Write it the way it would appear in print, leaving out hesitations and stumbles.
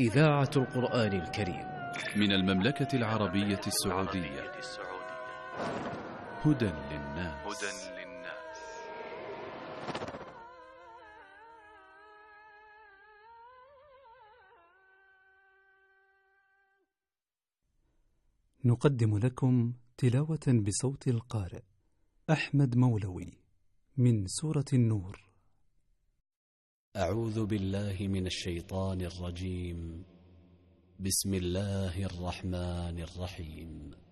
إذاعة القرآن الكريم من المملكة العربية السعودية. هدى للناس. نقدم لكم تلاوة بصوت القارئ أحمد مولوي من سورة النور. أعوذ بالله من الشيطان الرجيم. بسم الله الرحمن الرحيم.